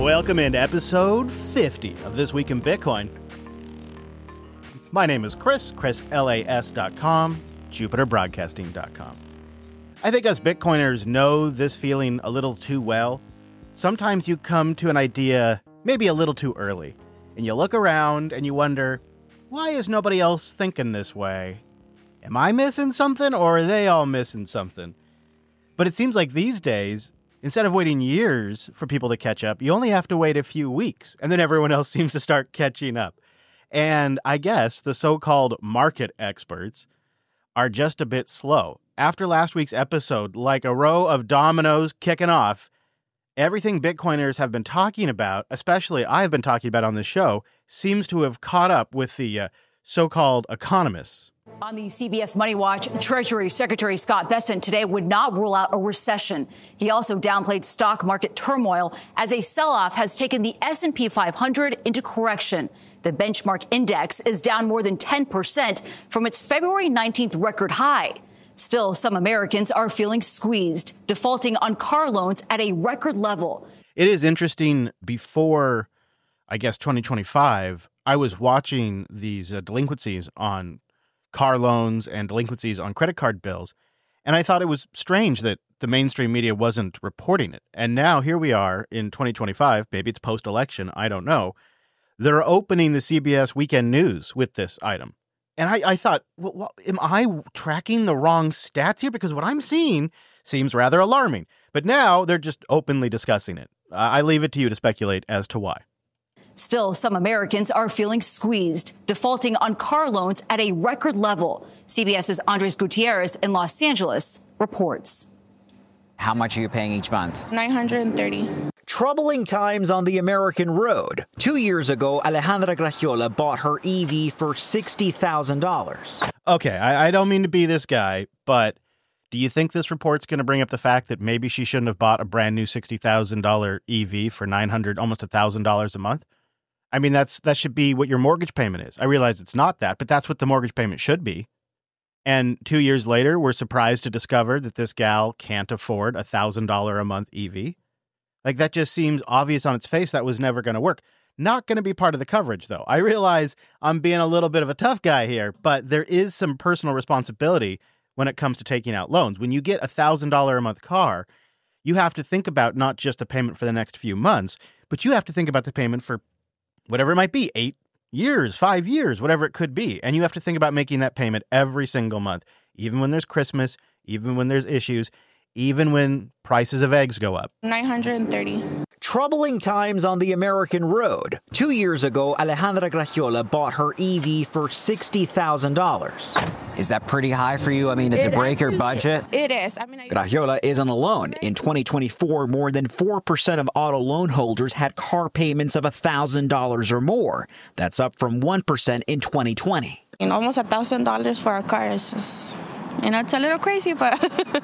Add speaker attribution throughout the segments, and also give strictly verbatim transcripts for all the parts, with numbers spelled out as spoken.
Speaker 1: Welcome into episode fifty of This Week in Bitcoin. My name is Chris, chris las dot com, jupiter broadcasting dot com. I think us Bitcoiners know this feeling a little too well. Sometimes you come to an idea maybe a little too early, and you look around and you wonder, why is nobody else thinking this way? Am I missing something, or are they all missing something? But it seems like these days, instead of waiting years for people to catch up, you only have to wait a few weeks, and then everyone else seems to start catching up. And I guess the so-called market experts are just a bit slow. After last week's episode, like a row of dominoes kicking off, everything Bitcoiners have been talking about, especially I've been talking about on the show, seems to have caught up with the uh, so-called economists.
Speaker 2: On the C B S Money Watch, Treasury Secretary Scott Bessent today would not rule out a recession. He also downplayed stock market turmoil as a sell-off has taken the S and P five hundred into correction. The benchmark index is down more than ten percent from its February nineteenth record high. Still, some Americans are feeling squeezed, defaulting on car loans at a record level.
Speaker 1: It is interesting. Before, I guess, twenty twenty-five, I was watching these uh, delinquencies on car loans and delinquencies on credit card bills, and I thought it was strange that the mainstream media wasn't reporting it. And now here we are in twenty twenty-five, maybe it's post-election, I don't know. They're opening the C B S Weekend News with this item. And I, I thought, well, well, am I tracking the wrong stats here? Because what I'm seeing seems rather alarming. But now they're just openly discussing it. Uh, I leave it to you to speculate as to why.
Speaker 2: Still, some Americans are feeling squeezed, defaulting on car loans at a record level. CBS's Andres Gutierrez in Los Angeles reports.
Speaker 3: How much are you paying each month?
Speaker 4: nine hundred thirty.
Speaker 5: Troubling times on the American road. Two years ago, Alejandra Gragiola bought her E V for sixty thousand dollars.
Speaker 1: Okay, I, I don't mean to be this guy, but do you think this report's going to bring up the fact that maybe she shouldn't have bought a brand new sixty thousand dollars E V for nine hundred dollars, almost one thousand dollars a month? I mean, that's that should be what your mortgage payment is. I realize it's not that, but that's what the mortgage payment should be. And two years later, we're surprised to discover that this gal can't afford a one thousand dollars a month E V. Like, that just seems obvious on its face that was never going to work. Not going to be part of the coverage, though. I realize I'm being a little bit of a tough guy here, but there is some personal responsibility when it comes to taking out loans. When you get a one thousand dollars a month car, you have to think about not just a payment for the next few months, but you have to think about the payment for whatever it might be, eight years, five years, whatever it could be. And you have to think about making that payment every single month, even when there's Christmas, even when there's issues, even when prices of eggs go up.
Speaker 4: nine hundred thirty.
Speaker 5: Troubling times on the American road. Two years ago, Alejandra Gragiola bought her E V for sixty thousand dollars.
Speaker 3: Is that pretty high for you? I mean, does it, it break your budget?
Speaker 4: It is. I mean, I...
Speaker 5: Gragiola isn't alone. In twenty twenty-four, more than four percent of auto loan holders had car payments of one thousand dollars or more. That's up from one percent in twenty twenty.
Speaker 4: And almost one thousand dollars for a car is just, you know, it's a little crazy, but...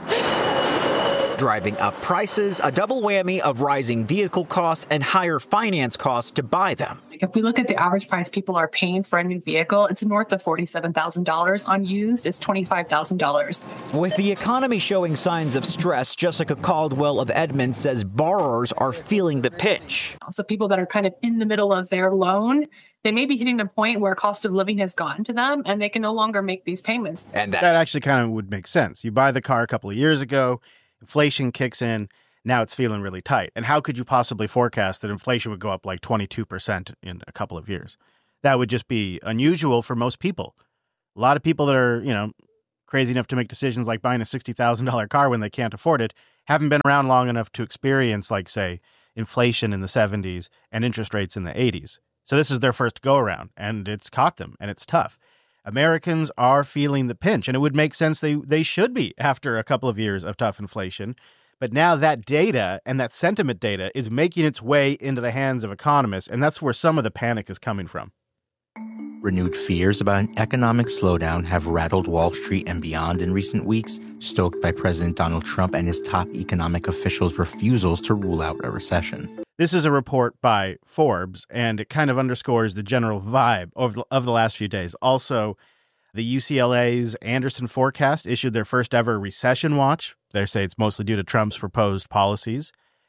Speaker 5: Driving up prices, a double whammy of rising vehicle costs and higher finance costs to buy them.
Speaker 6: If we look at the average price people are paying for a new vehicle, it's north of forty-seven thousand dollars. On used, it's twenty-five thousand dollars.
Speaker 5: With the economy showing signs of stress, Jessica Caldwell of Edmonds says borrowers are feeling the pinch.
Speaker 6: So people that are kind of in the middle of their loan, they may be hitting a point where cost of living has gotten to them and they can no longer make these payments.
Speaker 1: And that, that actually kind of would make sense. You buy the car a couple of years ago, inflation kicks in, now it's feeling really tight. And how could you possibly forecast that inflation would go up like twenty-two percent in a couple of years? That would just be unusual for most people. A lot of people that are, you know, crazy enough to make decisions like buying a sixty thousand dollars car when they can't afford it haven't been around long enough to experience, like, say, inflation in the seventies and interest rates in the eighties. So this is their first go-around, and it's caught them, and it's tough. Americans are feeling the pinch, and it would make sense they, they should be after a couple of years of tough inflation. But now that data and that sentiment data is making its way into the hands of economists, and that's where some of the panic is coming from.
Speaker 7: Renewed fears about an economic slowdown have rattled Wall Street and beyond in recent weeks, stoked by President Donald Trump and his top economic officials' refusals to rule out a recession.
Speaker 1: This is a report by Forbes, and it kind of underscores the general vibe of the, of the last few days. Also, the U C L A's Anderson Forecast issued their first ever recession watch. They say it's mostly due to Trump's proposed policies.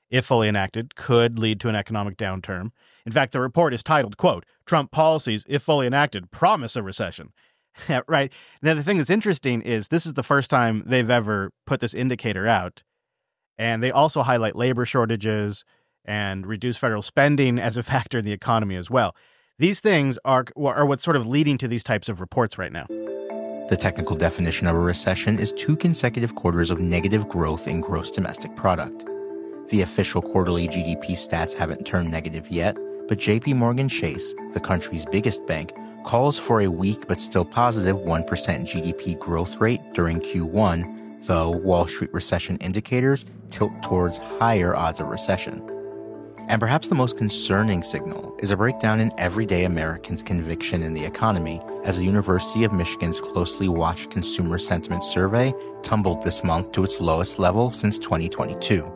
Speaker 1: if fully enacted, could lead to an economic downturn. In fact, the report is titled, quote, Trump policies, if fully enacted, promise a recession. Right. Now, the thing that's interesting is this is the first time they've ever put this indicator out. And they also highlight labor shortages and reduced federal spending as a factor in the economy as well. These things are, are what's sort of leading to these types of reports right now.
Speaker 7: The technical definition of a recession is two consecutive quarters of negative growth in gross domestic product. The official quarterly G D P stats haven't turned negative yet, but J P Morgan Chase, the country's biggest bank, calls for a weak but still positive one percent G D P growth rate during Q one, though Wall Street recession indicators tilt towards higher odds of recession. And perhaps the most concerning signal is a breakdown in everyday Americans' conviction in the economy as the University of Michigan's closely watched consumer sentiment survey tumbled this month to its lowest level since twenty twenty-two.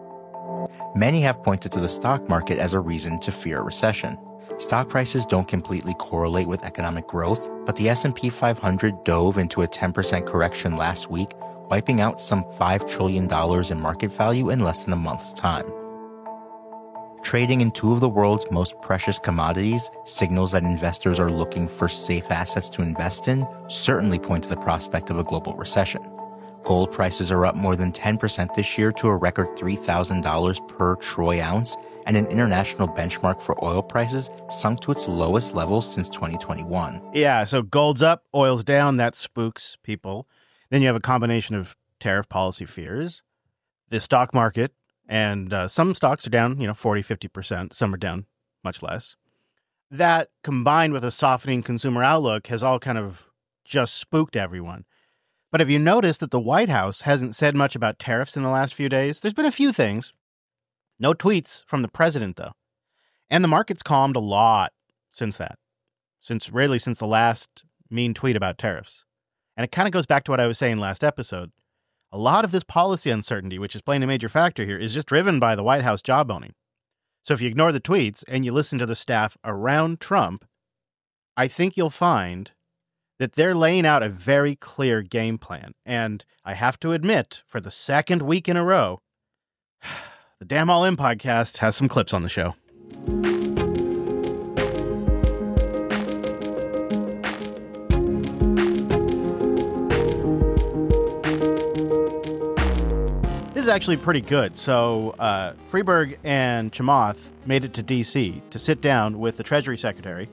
Speaker 7: Many have pointed to the stock market as a reason to fear a recession. Stock prices don't completely correlate with economic growth, but the S and P five hundred dove into a ten percent correction last week, wiping out some five trillion dollars in market value in less than a month's time. Trading in two of the world's most precious commodities signals that investors are looking for safe assets to invest in, certainly point to the prospect of a global recession. Gold prices are up more than ten percent this year to a record three thousand dollars per troy ounce, and an international benchmark for oil prices sunk to its lowest level since twenty twenty-one.
Speaker 1: Yeah, so gold's up, oil's down, that spooks people. Then you have a combination of tariff policy fears, the stock market, and uh, some stocks are down, you know, forty, fifty percent. Some are down much less. That, combined with a softening consumer outlook, has all kind of just spooked everyone. But have you noticed that the White House hasn't said much about tariffs in the last few days? There's been a few things. No tweets from the president, though. And the market's calmed a lot since that. Since, really, since the last mean tweet about tariffs. And it kind of goes back to what I was saying last episode. A lot of this policy uncertainty, which is playing a major factor here, is just driven by the White House job owning. So if you ignore the tweets and you listen to the staff around Trump, I think you'll find that they're laying out a very clear game plan. And I have to admit, for the second week in a row, the Damn All In podcast has some clips on the show. This is actually pretty good. So uh, Freeberg and Chamath made it to D C to sit down with the Treasury Secretary,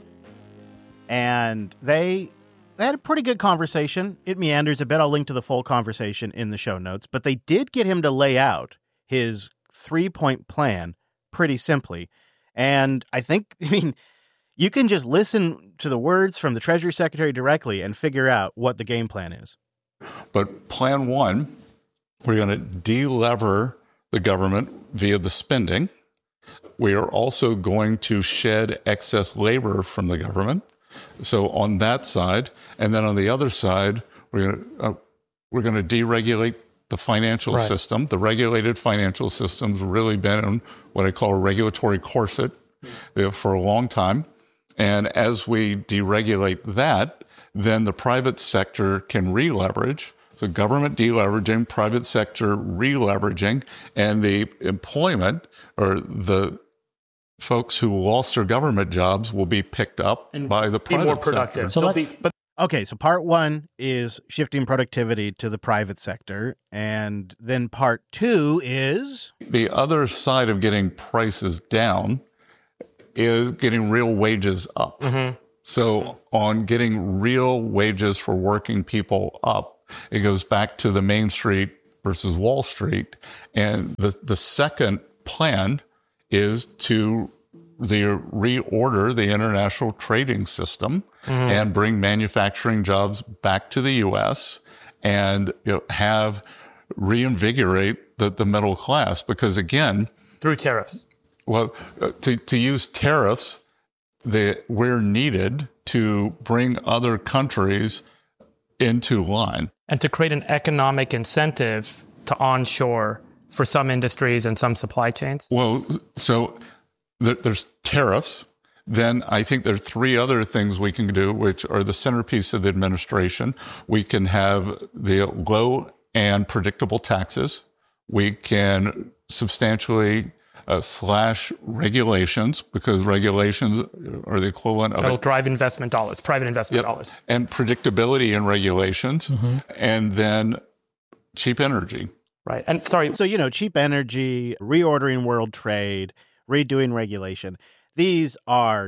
Speaker 1: and they they had a pretty good conversation. It meanders a bit. I'll link to the full conversation in the show notes, but they did get him to lay out his three-point plan pretty simply. And I think, I mean, you can just listen to the words from the Treasury Secretary directly and figure out what the game plan is.
Speaker 8: But plan one, we're going to de-lever the government via the spending. We are also going to shed excess labor from the government. So on that side, and then on the other side, we're going to, uh, we're going to deregulate the financial right. system. The regulated financial system's really been in what I call a regulatory corset mm. for a long time. And as we deregulate that, then the private sector can re-leverage. So government deleveraging, private sector re-leveraging, and the employment or the folks who lost their government jobs will be picked up and by the private more productive. Sector.
Speaker 1: So let's, be, but- okay, so part one is shifting productivity to the private sector, and then part two is?
Speaker 8: The other side of getting prices down is getting real wages up. Mm-hmm. So on getting real wages for working people up, it goes back to the Main Street versus Wall Street. And the, the second plan is to the reorder the international trading system mm-hmm. and bring manufacturing jobs back to the U S and you know, have reinvigorate the, the middle class. Because again,
Speaker 9: through tariffs.
Speaker 8: Well, uh, to, to use tariffs, they, we're needed to bring other countries into line.
Speaker 9: And to create an economic incentive to onshore for some industries and some supply chains?
Speaker 8: Well, so there, there's tariffs. Then I think there are three other things we can do, which are the centerpiece of the administration. We can have the low and predictable taxes. We can substantially uh, slash regulations, because regulations are the equivalent of
Speaker 9: That'll
Speaker 8: it.
Speaker 9: drive investment dollars, private investment
Speaker 8: Yep.
Speaker 9: dollars.
Speaker 8: And predictability in regulations, mm-hmm. and then cheap energy.
Speaker 9: Right. And sorry.
Speaker 1: So, you know, cheap energy, reordering world trade, redoing regulation. These are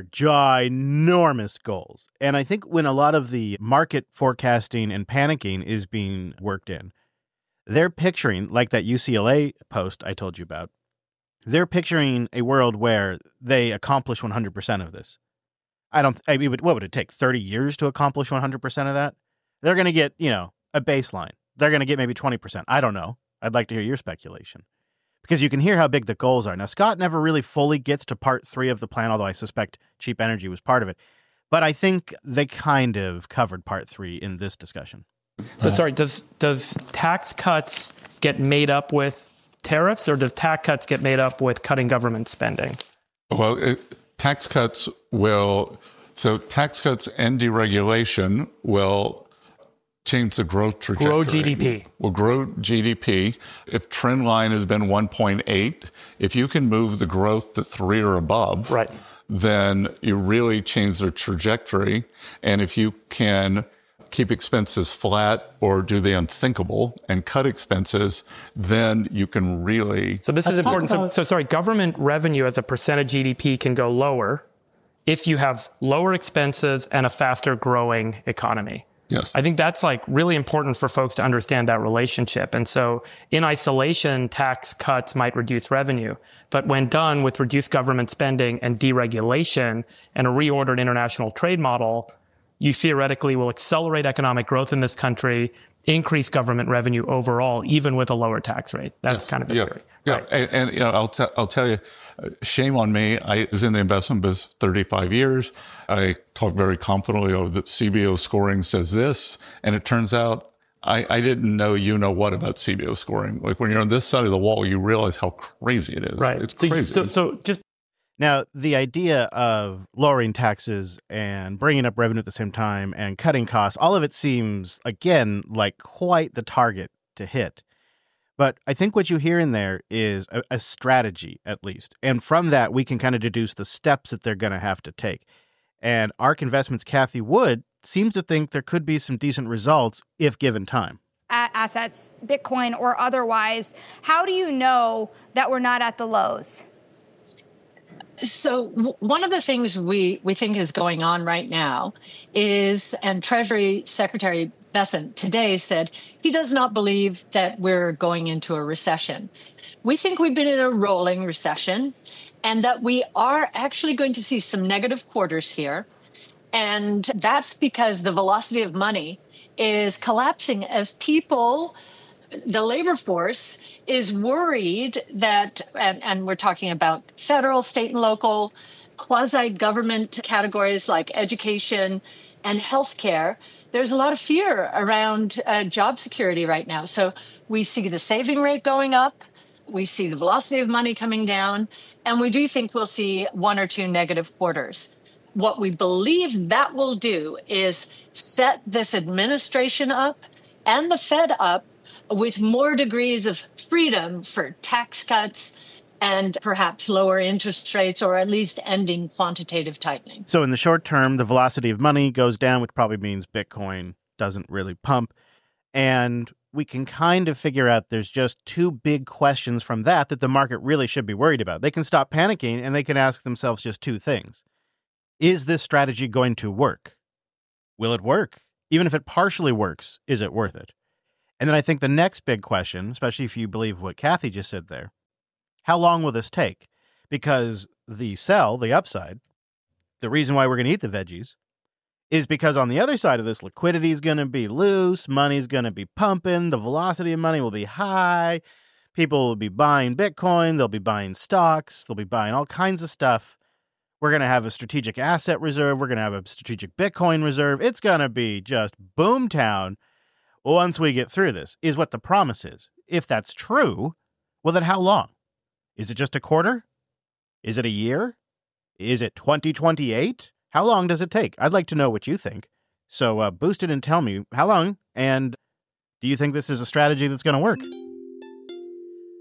Speaker 1: ginormous goals. And I think when a lot of the market forecasting and panicking is being worked in, they're picturing, like that U C L A post I told you about, they're picturing a world where they accomplish one hundred percent of this. I don't, I mean, what would it take? thirty years to accomplish one hundred percent of that? They're going to get, you know, a baseline. They're going to get maybe twenty percent. I don't know. I'd like to hear your speculation. Because you can hear how big the goals are. Now, Scott never really fully gets to part three of the plan, although I suspect cheap energy was part of it. But I think they kind of covered part three in this discussion.
Speaker 9: So, sorry, does does tax cuts get made up with tariffs, or does tax cuts get made up with cutting government spending?
Speaker 8: Well, it, tax cuts will, so tax cuts and deregulation will change the growth trajectory.
Speaker 9: Grow G D P.
Speaker 8: Will grow G D P. If trend line has been one point eight, if you can move the growth to three or above,
Speaker 9: right,
Speaker 8: then you really change the trajectory. And if you can keep expenses flat or do the unthinkable and cut expenses, then you can really...
Speaker 9: So this is important. So, so sorry, government revenue as a percent of G D P can go lower if you have lower expenses and a faster growing economy.
Speaker 8: Yes.
Speaker 9: I think that's like really important for folks to understand that relationship. And so in isolation, tax cuts might reduce revenue. But when done with reduced government spending and deregulation and a reordered international trade model, you theoretically will accelerate economic growth in this country, increase government revenue overall, even with a lower tax rate. That's
Speaker 8: yes.
Speaker 9: kind of the
Speaker 8: yeah.
Speaker 9: theory.
Speaker 8: Yeah.
Speaker 9: Right.
Speaker 8: And, and you know, I'll, t- I'll tell you, uh, shame on me. I was in the investment business thirty-five years. I talk very confidently over that C B O scoring says this. And it turns out I, I didn't know you know what about C B O scoring. Like when you're on this side of the wall, you realize how crazy it is.
Speaker 9: Right.
Speaker 8: It's
Speaker 9: so,
Speaker 8: crazy.
Speaker 9: So, so just
Speaker 1: Now, the idea of lowering taxes and bringing up revenue at the same time and cutting costs, all of it seems, again, like quite the target to hit. But I think what you hear in there is a, a strategy, at least. And from that, we can kind of deduce the steps that they're going to have to take. And ARK Investments' Cathie Wood seems to think there could be some decent results if given time.
Speaker 10: Assets, Bitcoin or otherwise, how do you know that we're not at the lows?
Speaker 11: So w- one of the things we, we think is going on right now is, and Treasury Secretary Bessent today said he does not believe that we're going into a recession. We think we've been in a rolling recession and that we are actually going to see some negative quarters here. And that's because the velocity of money is collapsing as people, the labor force is worried that, and, and we're talking about federal, state, and local, quasi-government categories like education and healthcare. There's a lot of fear around uh, job security right now. So we see the saving rate going up. We see the velocity of money coming down. And we do think we'll see one or two negative quarters. What we believe that will do is set this administration up and the Fed up with more degrees of freedom for tax cuts and perhaps lower interest rates, or at least ending quantitative tightening.
Speaker 1: So in the short term, the velocity of money goes down, which probably means Bitcoin doesn't really pump. And we can kind of figure out there's just two big questions from that that the market really should be worried about. They can stop panicking and they can ask themselves just two things. Is this strategy going to work? Will it work? Even if it partially works, is it worth it? And then I think the next big question, especially if you believe what Cathie just said there, how long will this take? Because the sell, the upside, the reason why we're going to eat the veggies is because on the other side of this, liquidity is going to be loose, money's going to be pumping, the velocity of money will be high, people will be buying Bitcoin, they'll be buying stocks, they'll be buying all kinds of stuff. We're going to have a strategic asset reserve, we're going to have a strategic Bitcoin reserve. It's going to be just boomtown once we get through this, is what the promise is. If that's true, well, then how long? Is it just a quarter? Is it a year? Is it twenty twenty-eight? How long does it take? I'd like to know what you think. So uh, boost it and tell me how long, and do you think this is a strategy that's going to work?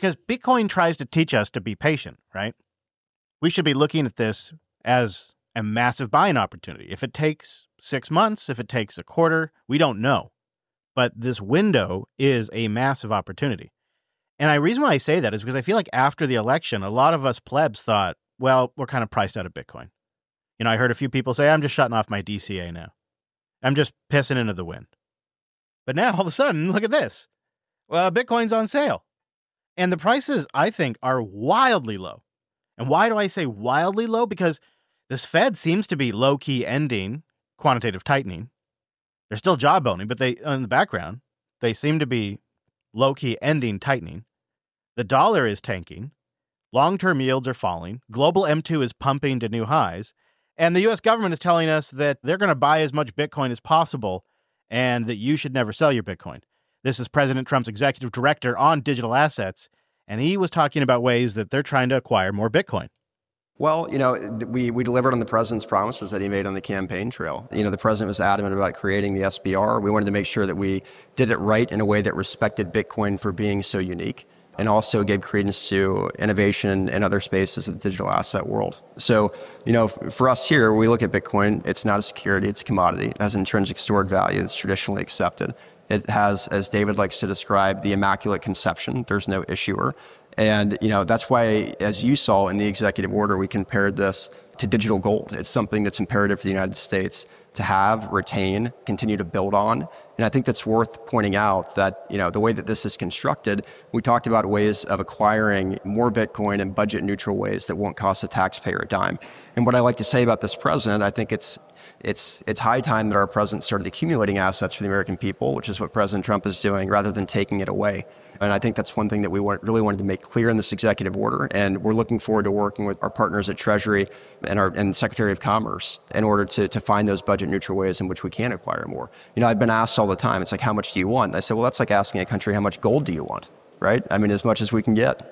Speaker 1: Because Bitcoin tries to teach us to be patient, right? We should be looking at this as a massive buying opportunity. If it takes six months, if it takes a quarter, we don't know. But this window is a massive opportunity. And the reason why I say that is because I feel like after the election, a lot of us plebs thought, well, we're kind of priced out of Bitcoin. You know, I heard a few people say, I'm just shutting off my D C A now. I'm just pissing into the wind. But now, all of a sudden, look at this. Well, Bitcoin's on sale. And the prices, I think, are wildly low. And why do I say wildly low? Because this Fed seems to be low-key ending quantitative tightening. They're still jawboning, but they, in the background, they seem to be low-key ending tightening. The dollar is tanking. Long-term yields are falling. Global M two is pumping to new highs. And the U S government is telling us that they're going to buy as much Bitcoin as possible and that you should never sell your Bitcoin. This is President Trump's executive director on digital assets, and he was talking about ways that they're trying to acquire more Bitcoin.
Speaker 12: Well, you know, we, we delivered on the president's promises that he made on the campaign trail. You know, the president was adamant about creating the S B R. We wanted to make sure that we did it right in a way that respected Bitcoin for being so unique and also gave credence to innovation in other spaces of the digital asset world. So, you know, for us here, we look at Bitcoin, it's not a security, it's a commodity. It has intrinsic stored value that's traditionally accepted. It has, as David likes to describe, the immaculate conception. There's no issuer. And, you know, that's why, as you saw in the executive order, we compared this to digital gold. It's something that's imperative for the United States to have, retain, continue to build on. And I think that's worth pointing out that, you know, the way that this is constructed, we talked about ways of acquiring more Bitcoin in budget neutral ways that won't cost the taxpayer a dime. And what I like to say about this president, I think it's It's it's high time that our president started accumulating assets for the American people, which is what President Trump is doing, rather than taking it away. And I think that's one thing that we want, really wanted to make clear in this executive order. And we're looking forward to working with our partners at Treasury and our and the Secretary of Commerce in order to, to find those budget neutral ways in which we can acquire more. You know, I've been asked all the time, it's like, how much do you want? And I said, well, that's like asking a country, how much gold do you want? Right? I mean, as much as we can get.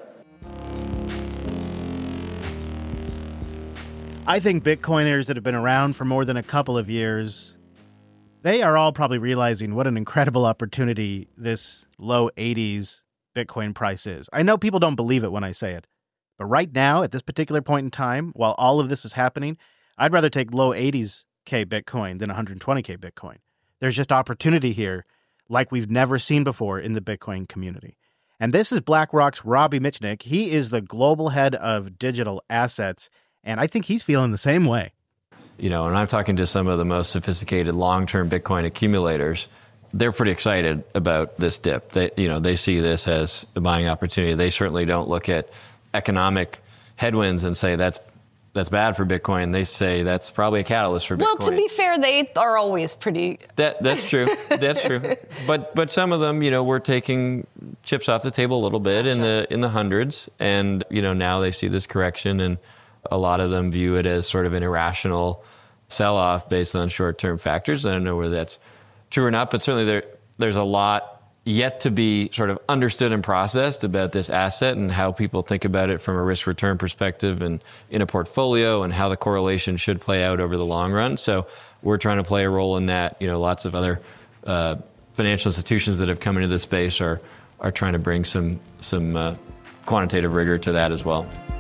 Speaker 1: I think Bitcoiners that have been around for more than a couple of years, they are all probably realizing what an incredible opportunity this low eighties Bitcoin price is. I know people don't believe it when I say it, but right now, at this particular point in time, while all of this is happening, I'd rather take low eighties K Bitcoin than one hundred twenty K Bitcoin. There's just opportunity here like we've never seen before in the Bitcoin community. And this is BlackRock's Robbie Mitchnick. He is the global head of digital assets, and I think he's feeling the same way.
Speaker 13: You know, and I'm talking to some of the most sophisticated long-term Bitcoin accumulators. They're pretty excited about this dip. They, you know, they see this as a buying opportunity. They certainly don't look at economic headwinds and say that's that's bad for Bitcoin. They say that's probably a catalyst for Bitcoin.
Speaker 14: Well, to be fair, they are always pretty.
Speaker 13: That that's true. That's true. But but some of them, you know, we're taking chips off the table a little bit in the in the hundreds, and you know now they see this correction, and a lot of them view it as sort of an irrational sell-off based on short-term factors. I don't know whether that's true or not, but certainly there there's a lot yet to be sort of understood and processed about this asset and how people think about it from a risk-return perspective and in a portfolio and how the correlation should play out over the long run. So we're trying to play a role in that. You know, lots of other uh, financial institutions that have come into this space are are trying to bring some some uh, quantitative rigor to that as well.